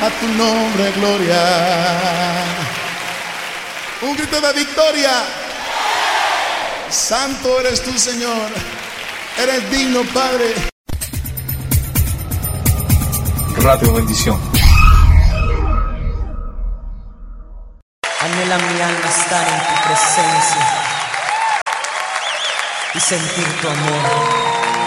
a tu nombre, gloria. Un grito de victoria. Santo eres tú, Señor. Eres digno, Padre. Radio Bendición. Anhela mi alma estar en tu presencia y sentir tu amor.